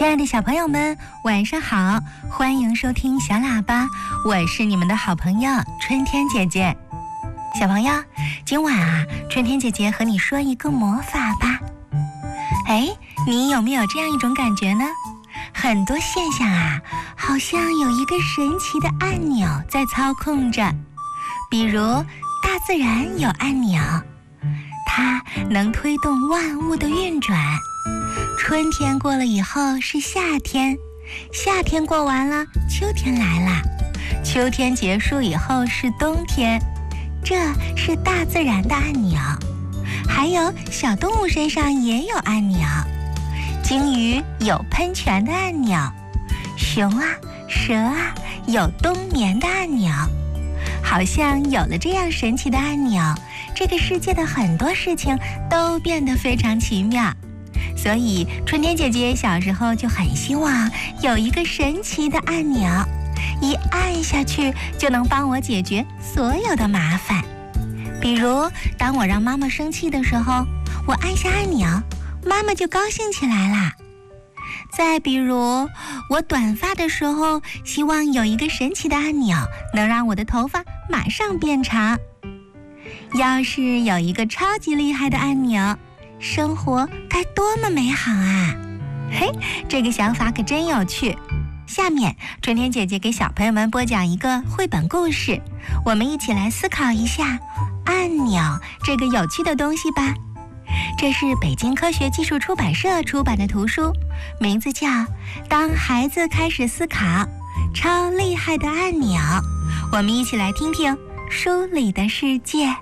亲爱的小朋友们，晚上好，欢迎收听小喇叭，我是你们的好朋友春天姐姐。小朋友，今晚春天姐姐和你说一个魔法吧。你有没有这样一种感觉呢？很多现象好像有一个神奇的按钮在操控着。比如大自然有按钮，它能推动万物的运转。春天过了以后是夏天，夏天过完了，秋天来了，秋天结束以后是冬天，这是大自然的按钮。还有小动物身上也有按钮，鲸鱼有喷泉的按钮，熊蛇有冬眠的按钮。好像有了这样神奇的按钮，这个世界的很多事情都变得非常奇妙。所以春天姐姐小时候就很希望有一个神奇的按钮，一按下去就能帮我解决所有的麻烦。比如当我让妈妈生气的时候，我按下按钮，妈妈就高兴起来啦。再比如我短发的时候，希望有一个神奇的按钮能让我的头发马上变长。要是有一个超级厉害的按钮，生活该多么美好啊！这个想法可真有趣。下面春天姐姐给小朋友们播讲一个绘本故事，我们一起来思考一下按钮这个有趣的东西吧。这是北京科学技术出版社出版的图书，名字叫《当孩子开始思考：超厉害的按钮》。我们一起来听听书里的世界。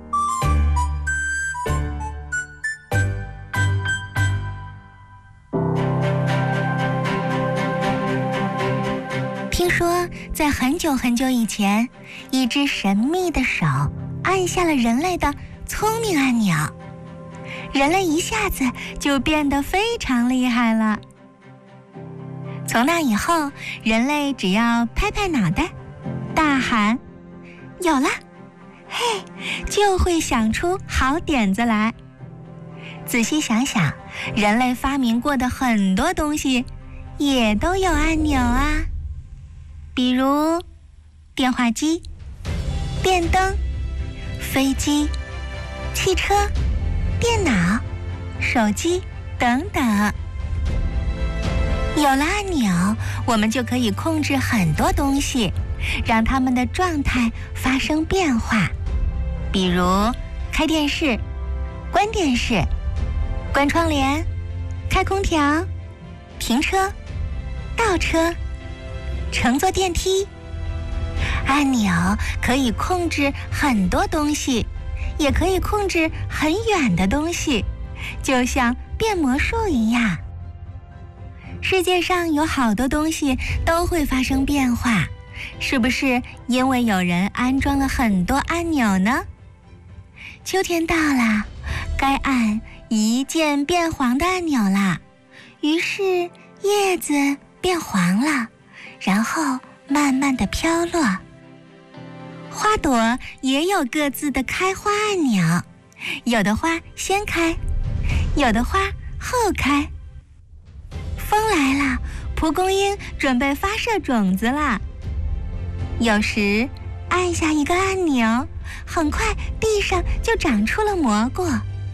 听说在很久很久以前，一只神秘的手按下了人类的聪明按钮，人类一下子就变得非常厉害了。从那以后，人类只要拍拍脑袋，大喊有了，就会想出好点子来。仔细想想，人类发明过的很多东西也都有按钮啊，比如电话机、电灯、飞机、汽车、电脑、手机等等。有了按钮，我们就可以控制很多东西，让它们的状态发生变化。比如开电视、关电视、关窗帘、开空调、停车、倒车、乘坐电梯。按钮可以控制很多东西，也可以控制很远的东西，就像变魔术一样。世界上有好多东西都会发生变化，是不是因为有人安装了很多按钮呢？秋天到了，该按一键变黄的按钮了，于是叶子变黄了，然后慢慢地飘落。花朵也有各自的开花按钮，有的花先开，有的花后开。风来了，蒲公英准备发射种子了。有时按下一个按钮，很快地上就长出了蘑菇。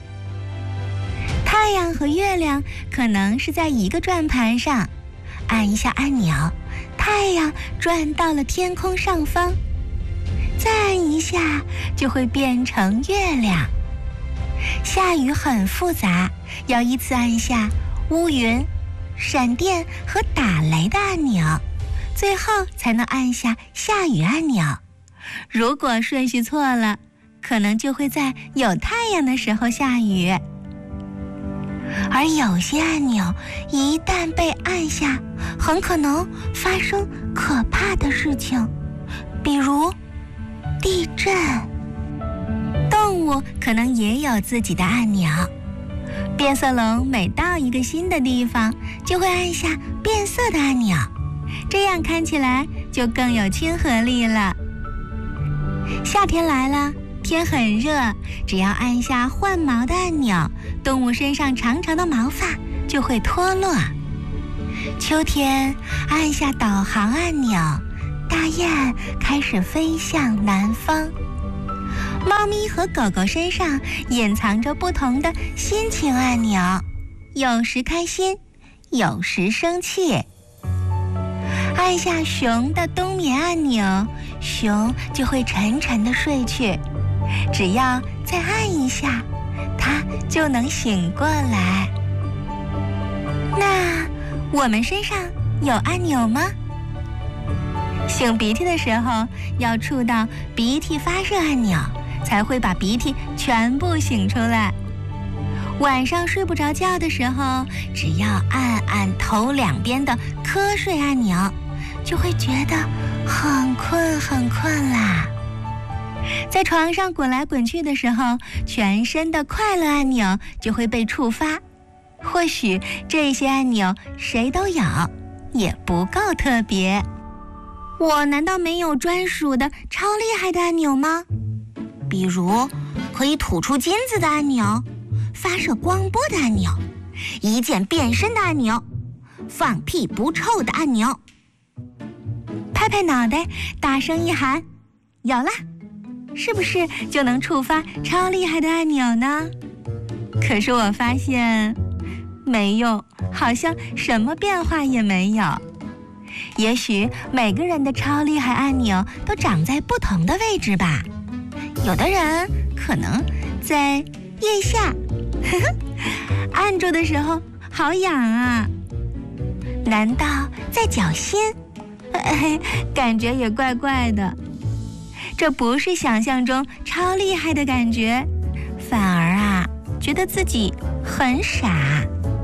太阳和月亮可能是在一个转盘上，按一下按钮，太阳转到了天空上方，再按一下就会变成月亮。下雨很复杂，要依次按下乌云、闪电和打雷的按钮，最后才能按下下雨按钮。如果顺序错了，可能就会在有太阳的时候下雨。而有些按钮一旦被按下，很可能发生可怕的事情，比如地震。动物可能也有自己的按钮，变色龙每到一个新的地方，就会按下变色的按钮，这样看起来就更有亲和力了。夏天来了，天很热，只要按下换毛的按钮，动物身上长长的毛发就会脱落。 秋天，按下导航按钮，大雁开始飞向南方。猫咪和狗狗身上隐藏着不同的心情按钮，有时开心，有时生气。按下熊的冬眠按钮，熊就会沉沉地睡去，只要再按一下，它就能醒过来。那我们身上有按钮吗？擤鼻涕的时候要触到鼻涕发射按钮，才会把鼻涕全部擤出来。晚上睡不着觉的时候，只要按按头两边的瞌睡按钮，就会觉得很困啦。在床上滚来滚去的时候，全身的快乐按钮就会被触发。或许这些按钮谁都有，也不够特别。我难道没有专属的超厉害的按钮吗？比如可以吐出金子的按钮，发射光波的按钮，一键变身的按钮，放屁不臭的按钮。拍拍脑袋，大声一喊，有了！是不是就能触发超厉害的按钮呢？可是我发现没用，好像什么变化也没有。也许每个人的超厉害按钮都长在不同的位置吧。有的人可能在腋下，按住的时候好痒啊。难道在脚心？感觉也怪怪的。这不是想象中超厉害的感觉，反而觉得自己很傻。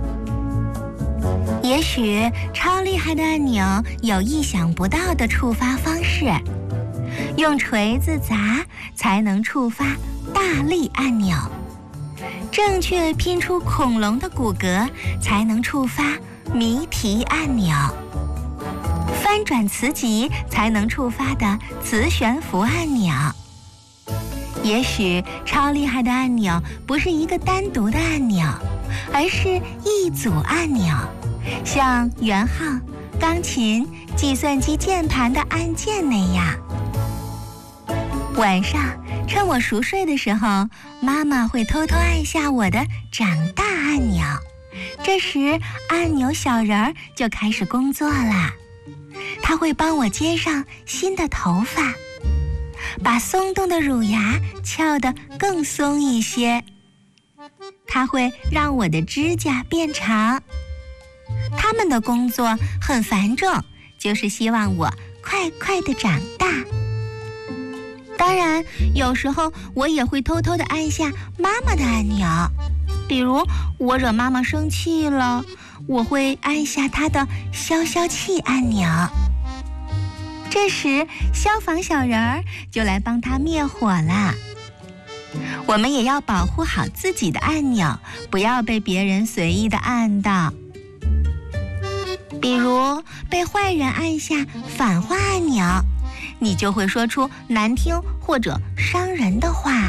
也许超厉害的按钮有意想不到的触发方式，用锤子砸才能触发大力按钮，正确拼出恐龙的骨骼才能触发谜题按钮，翻转词集才能触发的磁悬浮按钮。也许超厉害的按钮不是一个单独的按钮，而是一组按钮，像圆号、钢琴、计算机键盘的按键那样。晚上趁我熟睡的时候，妈妈会偷偷按下我的长大按钮，这时按钮小人儿就开始工作了。他会帮我接上新的头发，把松动的乳牙翘得更松一些。他会让我的指甲变长。他们的工作很繁重，就是希望我快快地长大。当然，有时候我也会偷偷地按下妈妈的按钮，比如我惹妈妈生气了，我会按下她的消消气按钮。这时消防小人儿就来帮她灭火了。我们也要保护好自己的按钮，不要被别人随意地按到。比如被坏人按下反话按钮，你就会说出难听或者伤人的话。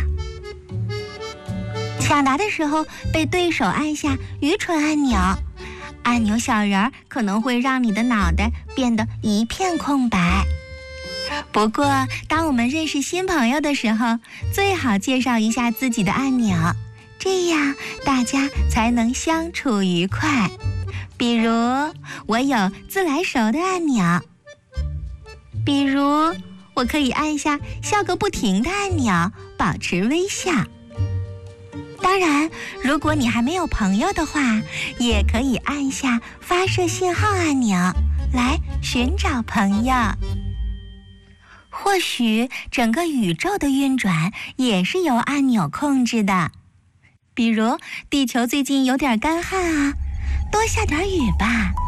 抢答的时候被对手按下愚蠢按钮，按钮小人儿可能会让你的脑袋变得一片空白。不过当我们认识新朋友的时候，最好介绍一下自己的按钮，这样大家才能相处愉快。比如我有自来熟的按钮，比如我可以按下笑个不停的按钮，保持微笑。当然，如果你还没有朋友的话，也可以按下发射信号按钮来寻找朋友。或许整个宇宙的运转也是由按钮控制的。比如地球最近有点干旱啊，多下点雨吧。